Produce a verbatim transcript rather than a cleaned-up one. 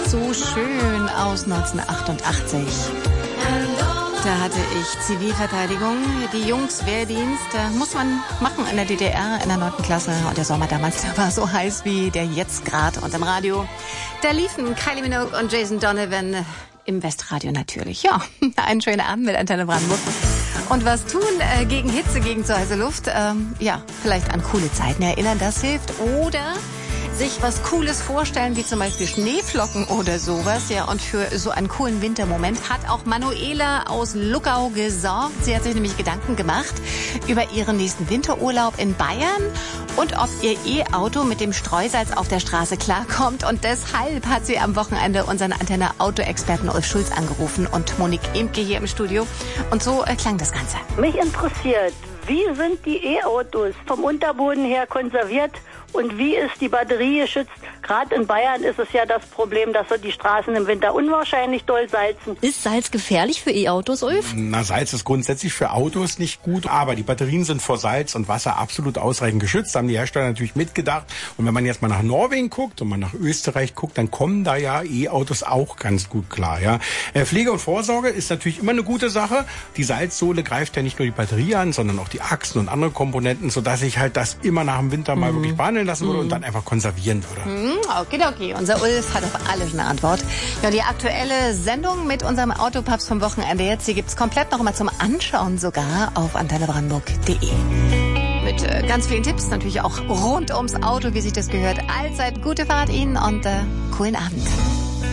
so schön aus neunzehnhundertachtundachtzig. Da hatte ich Zivilverteidigung, die Jungs Wehrdienst, da muss man machen in der D D R in der neunten Klasse. Und der Sommer damals, der war so heiß wie der jetzt gerade. Und im Radio, da liefen Kylie Minogue und Jason Donovan im Westradio natürlich. Ja, einen schönen Abend mit Antenne Brandenburg. Und was tun äh, gegen Hitze, gegen zu heiße Luft? Ähm, ja, vielleicht an coole Zeiten erinnern, das hilft. Oder sich was Cooles vorstellen, wie zum Beispiel Schneeflocken oder sowas. Ja, und für so einen coolen Wintermoment hat auch Manuela aus Luckau gesorgt. Sie hat sich nämlich Gedanken gemacht über ihren nächsten Winterurlaub in Bayern und ob ihr E-Auto mit dem Streusalz auf der Straße klarkommt. Und deshalb hat sie am Wochenende unseren Antenne-Auto-Experten Ulf Schulz angerufen und Monique Imke hier im Studio. Und so äh, klang das Ganze. Mich interessiert, wie sind die E-Autos vom Unterboden her konserviert? Und wie ist die Batterie geschützt? Gerade in Bayern ist es ja das Problem, dass wir die Straßen im Winter unwahrscheinlich doll salzen. Ist Salz gefährlich für E-Autos, Ulf? Na, Salz ist grundsätzlich für Autos nicht gut, aber die Batterien sind vor Salz und Wasser absolut ausreichend geschützt. Da haben die Hersteller natürlich mitgedacht. Und wenn man jetzt mal nach Norwegen guckt und man nach Österreich guckt, dann kommen da ja E-Autos auch ganz gut klar. Ja, Pflege und Vorsorge ist natürlich immer eine gute Sache. Die Salzsohle greift ja nicht nur die Batterie an, sondern auch die Achsen und andere Komponenten, sodass ich halt das immer nach dem Winter mal mhm. wirklich behandeln lassen würde mhm. und dann einfach konservieren würde. Mhm. Okay, okay. Unser Ulf hat auf alles eine Antwort. Ja, die aktuelle Sendung mit unserem Autopapst vom Wochenende jetzt, die gibt's komplett noch mal zum Anschauen sogar auf antenne brandenburg punkt de. Mit äh, ganz vielen Tipps, natürlich auch rund ums Auto, wie sich das gehört. Allzeit gute Fahrt Ihnen und äh, coolen Abend.